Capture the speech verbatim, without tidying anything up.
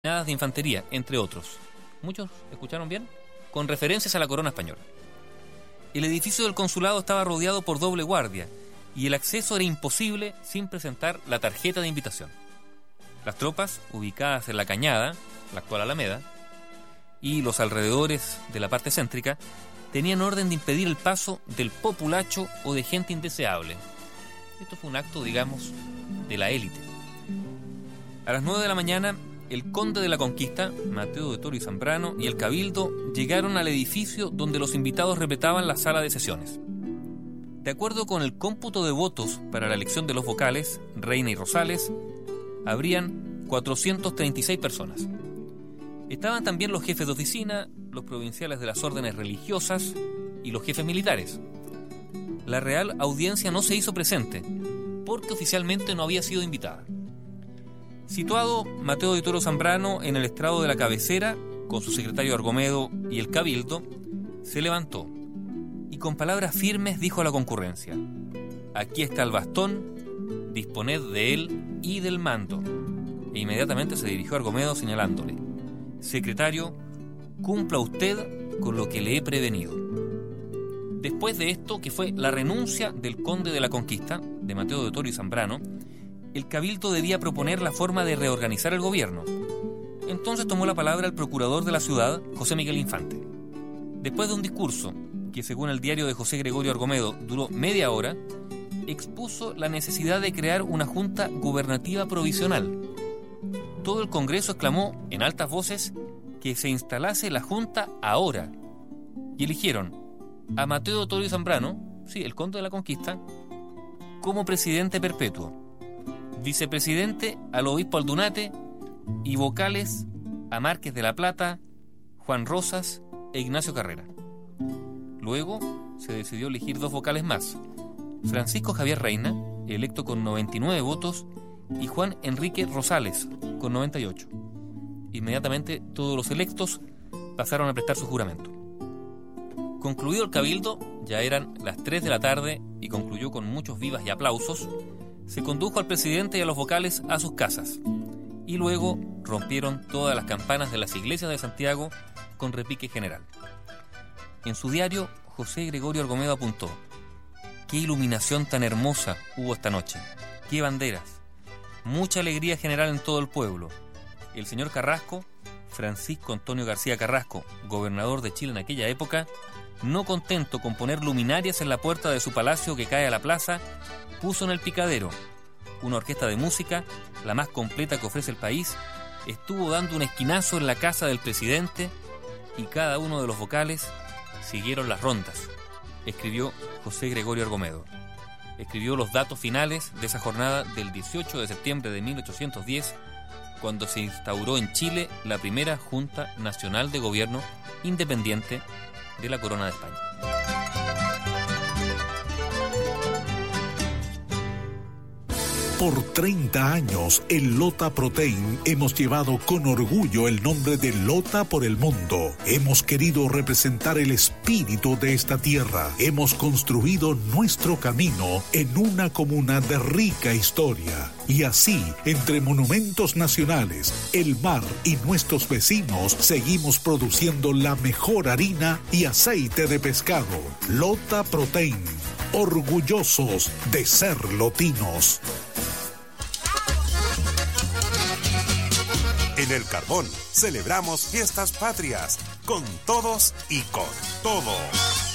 de infantería, entre otros. ¿Muchos escucharon bien? Con referencias a la corona española. El edificio del consulado estaba rodeado por doble guardia y el acceso era imposible sin presentar la tarjeta de invitación. Las tropas, ubicadas en la Cañada, la actual Alameda, y los alrededores de la parte céntrica, tenían orden de impedir el paso del populacho o de gente indeseable. Esto fue un acto, digamos, de la élite. A las nueve de la mañana, el conde de la Conquista, Mateo de Toro y Zambrano, y el cabildo llegaron al edificio donde los invitados respetaban la sala de sesiones. De acuerdo con el cómputo de votos para la elección de los vocales, Reina y Rosales, habrían cuatrocientas treinta y seis personas. Estaban también los jefes de oficina, los provinciales de las órdenes religiosas y los jefes militares. La Real Audiencia no se hizo presente, porque oficialmente no había sido invitada. Situado Mateo de Toro Zambrano en el estrado de la cabecera, con su secretario Argomedo y el cabildo, se levantó y con palabras firmes dijo a la concurrencia: «Aquí está el bastón, disponed de él y del mando». E inmediatamente se dirigió a Argomedo señalándole: «Secretario, cumpla usted con lo que le he prevenido». Después de esto, que fue la renuncia del conde de la Conquista, de Mateo de Toro y Zambrano, el cabildo debía proponer la forma de reorganizar el gobierno. Entonces tomó la palabra el procurador de la ciudad, José Miguel Infante. Después de un discurso, que según el diario de José Gregorio Argomedo duró media hora, expuso la necesidad de crear una junta gubernativa provisional. Todo el Congreso exclamó en altas voces que se instalase la junta ahora, y eligieron a Mateo de Toro y Zambrano, sí, el conde de la Conquista, como presidente perpetuo, vicepresidente al obispo Aldunate y vocales a Márquez de la Plata, Juan Rosas e Ignacio Carrera. Luego se decidió elegir dos vocales más: Francisco Javier Reina, electo con noventa y nueve votos, y Juan Enrique Rosales, con noventa y ocho. Inmediatamente todos los electos pasaron a prestar su juramento. Concluido el cabildo, ya eran las tres de la tarde y concluyó con muchos vivas y aplausos. Se condujo al presidente y a los vocales a sus casas, y luego rompieron todas las campanas de las iglesias de Santiago con repique general. En su diario, José Gregorio Argomedo apuntó: «Qué iluminación tan hermosa hubo esta noche, qué banderas, mucha alegría general en todo el pueblo. El señor Carrasco, Francisco Antonio García Carrasco, gobernador de Chile en aquella época, no contento con poner luminarias en la puerta de su palacio que cae a la plaza, puso en el picadero una orquesta de música, la más completa que ofrece el país, estuvo dando un esquinazo en la casa del presidente y cada uno de los vocales siguieron las rondas», escribió José Gregorio Argomedo. Escribió los datos finales de esa jornada del dieciocho de septiembre de mil ochocientos diez, cuando se instauró en Chile la primera Junta Nacional de Gobierno independiente de la Corona de España. Por treinta años, en Lota Protein hemos llevado con orgullo el nombre de Lota por el mundo. Hemos querido representar el espíritu de esta tierra. Hemos construido nuestro camino en una comuna de rica historia. Y así, entre monumentos nacionales, el mar y nuestros vecinos, seguimos produciendo la mejor harina y aceite de pescado. Lota Protein, orgullosos de ser lotinos. En El Carbón celebramos fiestas patrias con todos y con todo.